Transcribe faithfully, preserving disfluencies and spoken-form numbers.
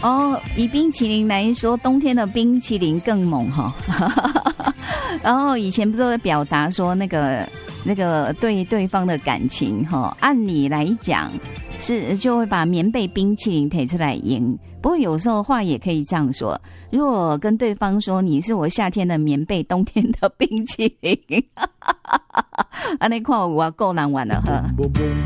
哦，以冰淇淋来说，冬天的冰淇淋更猛哈。然后以前不是会表达说那个那个对对方的感情哈，按理来讲是就会把棉被冰淇淋提出来赢。不过有时候话也可以这样说，如果跟对方说你是我夏天的棉被，冬天的冰淇淋，啊，那看我够难玩了哈。